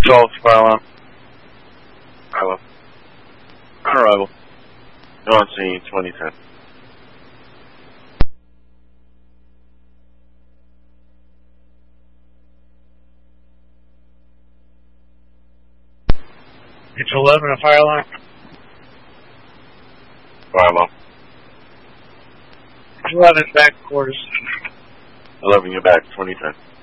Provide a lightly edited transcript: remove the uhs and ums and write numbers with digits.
12, fire alarm. Arrival. Arrival. No on scene, 2010. It's 11, a fire alarm. Fire alarm. 11, back quarters. 11, you're back, 2010.